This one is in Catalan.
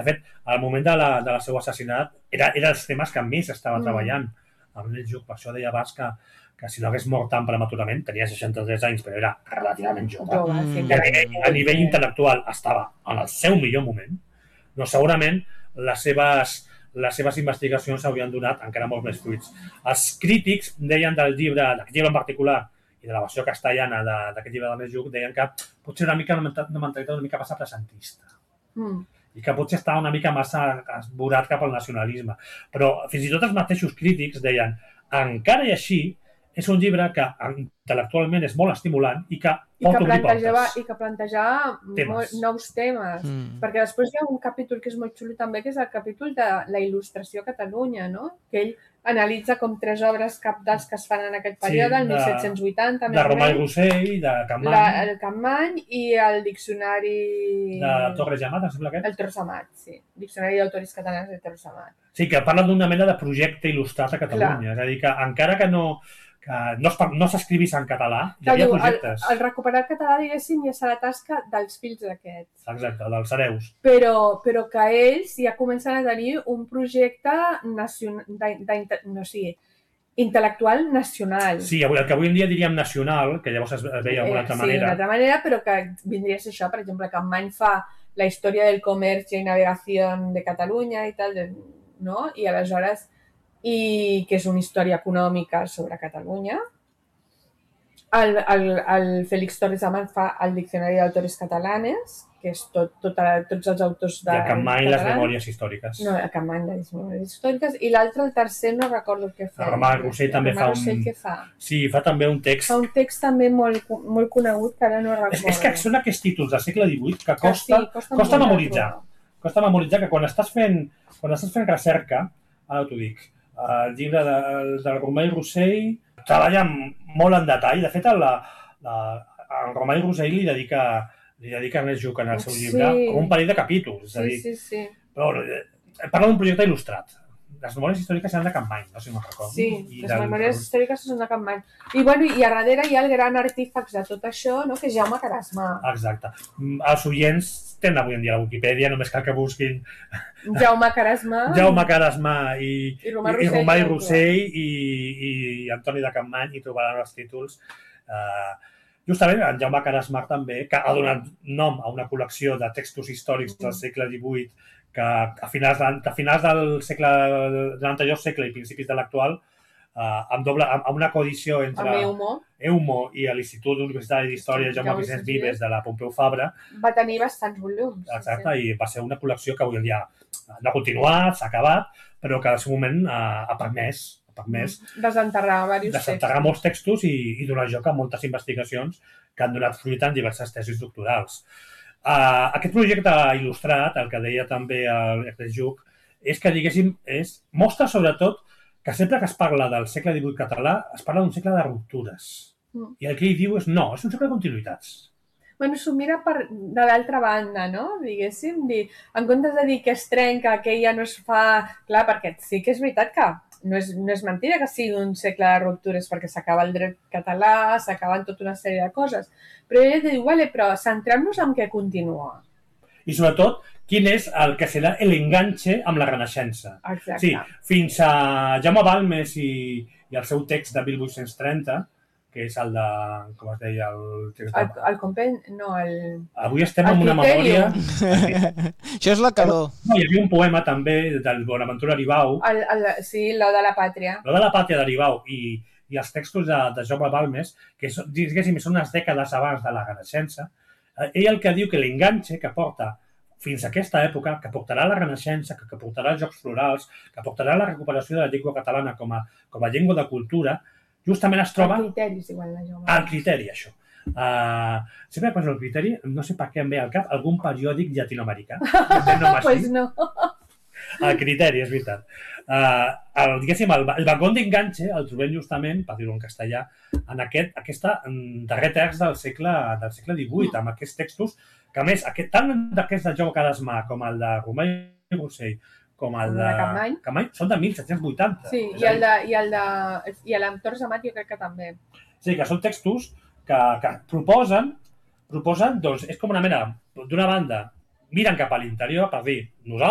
fet, al moment de la seu assassinat, era els temes que més estava treballant amb el Lluc. Per això deia abans que si no hagués mort tan prematurament, tenia 63 anys, però era relativament jove. A nivell intel·lectual estava en el seu millor moment. No, segurament les seves investigacions s'haurien donat encara molts més fruits. Els crítics deien d'aquest llibre en particular i de la versió castellana d'aquest llibre d'Ernest Lluch, deien que potser una mentalitat una mica massa presentista i que potser estava una mica massa esborat cap al nacionalisme. Però fins i tot els mateixos crítics deien, encara i així, és un llibre que intel·lectualment és molt estimulant i que pot obrir portes. I que plantejava nous temes. Perquè després hi ha un capítol que és molt xulo també, que és el capítol de la il·lustració a Catalunya, no? Que ell analitza com 3 obres cabdals que es fan en aquest període, el 1780, de Romà i Rossell, de Capmany. El Capmany i el diccionari... De Torres Amat, em sembla que és? El Torres Amat, sí. Diccionari d'autores catalans de Torres Amat. Sí, que parla d'una mena de projecte il·lustrat a Catalunya. És a dir, que encara que no s'escrivís en català, hi havia projectes. El recuperar el català, diguéssim, ja serà tasca dels fills d'aquests. Exacte, dels hereus. Però que ells ja comencen a tenir un projecte intel·lectual nacional. Sí, el que avui en dia diríem nacional, que llavors es veia d'una altra manera. Sí, d'una altra manera, però que vindria a ser això. Per exemple, Capmany fa la història del comerç i navegació de Catalunya i tal, no? I aleshores... i que és una història econòmica sobre Catalunya. El Félix Torres Amat fa el Diccionari d'autores catalanes, que és tots els autors de... I el Capmany, les memòries històriques. No, el Capmany, les memòries històriques. I l'altre, el tercer, no recordo què fa. El Romà Rossell també fa un... Sí, fa també un text. Fa un text també molt conegut, que ara no recordo. És que són aquests títols del segle XVIII que costa memoritzar. Costa memoritzar que quan estàs fent recerca, ara t'ho dic, el llibre del Romà i Rossell treballa molt en detall. De fet, el Romà i Rossell li dedica Ernest Lluch en el seu llibre com un parell de capítols. És a dir, però parla d'un projecte il·lustrat. Les memòries històriques seran de Capmany, no sé si me'n recordo. Sí, les memòries històriques són de Capmany. I a darrere hi ha el gran artífex de tot això, que és Jaume Carasmà. Exacte. Els oients tenen avui en dia la Wikipedia, només cal que busquin Jaume Carasmà i Romà i Rossell i Antoni de Capmany, i trobaran els títols. Justament en Jaume Carasmà també, que ha donat nom a una col·lecció de textos històrics del segle XVIII que a finals de l'anterior segle i principis de l'actual, amb una coedició entre Eumo i l'Institut Universitari d'Història Jaume Vicenç Vives de la Pompeu Fabra. Va tenir bastants volums. Exacte, i va ser una col·lecció que avui en dia no ha continuat, s'ha acabat, però que al seu moment ha permès desenterrar molts textos i donar joc a moltes investigacions que han donat fruit en diverses tesis doctorals. Aquest projecte il·lustrat, el que deia també Ernest Lluch, és que, diguéssim, mostra sobretot que sempre que es parla del segle XVIII català es parla d'un segle de ruptures. I el que ell diu és no, és un segle de continuïtats. Bueno, s'ho mira de l'altra banda, no? Diguéssim, en comptes de dir que es trenca, que ja no es fa... Clar, perquè sí que és veritat que no és mentida que sigui un segle de ruptures perquè s'acaba el dret català, s'acaben tota una sèrie de coses. Però ell diu, vale, però centrem-nos en què continua. I sobretot, quin és el que serà l'enganxe amb la Renaixença. Exacte. Sí, fins a Jaume Balmes i el seu text de 1830, que és el de, com es deia, el compendi, no, el... Avui estem en una memòria... Això és la calor. No, hi havia un poema també del Bonaventura Aribau. Sí, l'Ode a la Pàtria. L'Ode a la Pàtria d'Aribau i els textos de Jaume Balmes, que diguéssim són unes dècades abans de la Renaixença. Ell el que diu que l'enganxe que porta fins a aquesta època, que portarà la Renaixença, que portarà els Jocs Florals, que portarà la recuperació de la llengua catalana com a llengua de cultura, justament es troba... El criteri, és igual, la Jaume. El criteri, això. Sempre que poso el criteri, no sé per què em ve al cap algun periòdic llatinoamericà. Pues no. El criteri, és veritat. Diguéssim, el vagón d'enganxe el trobem justament, per dir-ho en castellà, en aquest darrer terç del segle XVIII, amb aquests textos que, a més, tant d'aquests de Jaume Carasmà com el de Romà i Rossell, com el de Capmany, són de 1780. Sí, i l'Torres Amat jo crec que també. Sí, que són textos que proposen, doncs, és com una mena, d'una banda, miren cap a l'interior per dir, nosaltres